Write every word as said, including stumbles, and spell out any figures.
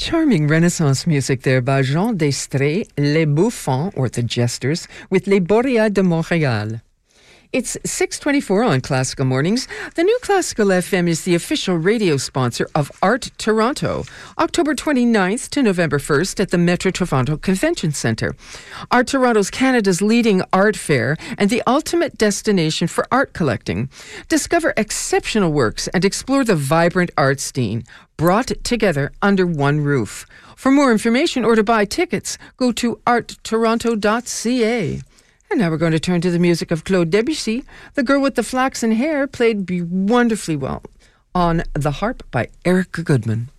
Charming Renaissance music there by Jean Destrée, Les Bouffons, or the Jesters, with Les Boréas de Montréal. It's six twenty-four on Classical Mornings. The new Classical F M is the official radio sponsor of Art Toronto, October twenty-ninth to November first at the Metro Toronto Convention Centre. Art Toronto's Canada's leading art fair and the ultimate destination for art collecting. Discover exceptional works and explore the vibrant art scene, brought together under one roof. For more information or to buy tickets, go to art toronto dot c a. And now we're going to turn to the music of Claude Debussy. The Girl with the Flaxen Hair played be wonderfully well on the harp by Eric Goodman.